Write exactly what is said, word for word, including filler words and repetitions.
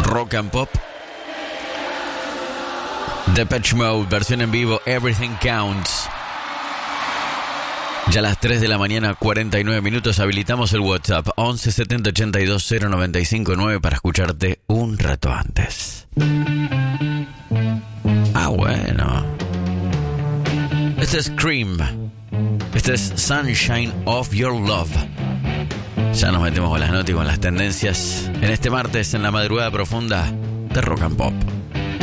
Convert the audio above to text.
Rock and Pop. Depeche Mode, versión en vivo, Everything Counts. Ya a las tres de la mañana, cuarenta y nueve minutos, habilitamos el WhatsApp once setenta ochenta y dos cero noventa y cinco nueve para escucharte un rato antes. Ah, bueno. Este es Cream. Este es Sunshine of Your Love. Ya nos metemos con las notas y con las tendencias en este martes en la madrugada profunda de Rock and Pop.